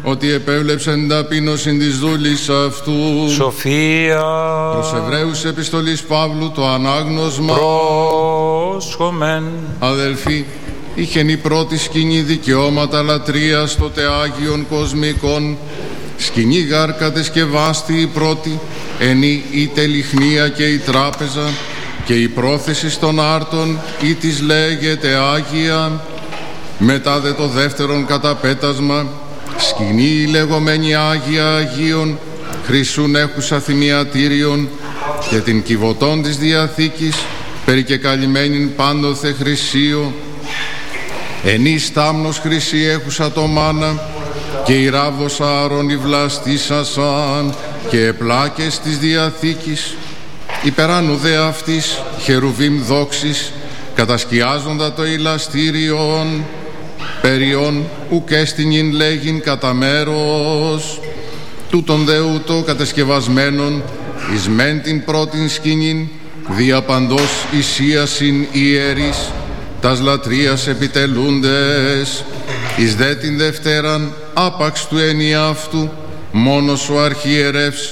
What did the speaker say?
ότι επέβλεψεν ταπείνωσιν της δούλης αυτού. Σοφία. Προς Εβραίους επιστολής Παύλου το ανάγνωσμα. Πρόσχομεν. Αδελφοί, είχεν η πρώτη σκηνή δικαιώματα λατρείας τότε Άγιον Κοσμικών. Σκηνή γάρ κατεσκευάστη η πρώτη, ενή η τελιχνία και η τράπεζα, και η πρόθεση των άρτων ή της λέγεται Άγια. Μετά δε το δεύτερον καταπέτασμα, σκηνή η λεγόμενη Άγια Αγίων, χρυσούν έχουσα θυμιατήριον, και την κυβωτών της Διαθήκης, περικεκαλυμμένην πάντοθε χρυσίο, ενή στάμνος χρυσή έχουσα το μάνα, και η ράβος Άρων η βλαστήσασαν, και πλάκες της Διαθήκης, υπεράνου δε αυτής χερουβίμ δόξης, κατασκιάζοντα το ηλαστήριον, περιον ουκ έστεινιν λέγειν κατά μέρος, τούτον δε ούτω κατασκευασμένον, εις μεν την πρώτην σκηνήν, δια παντός ισίασιν ιερείς, τας λατρείας επιτελούντες, εις δε την Δευτέραν, άπαξ του ενιαυτού, μόνος ο αρχιερεύς,